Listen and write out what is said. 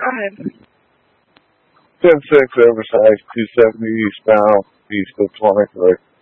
Go ahead. 10-6 oversized 270 eastbound, east of 23.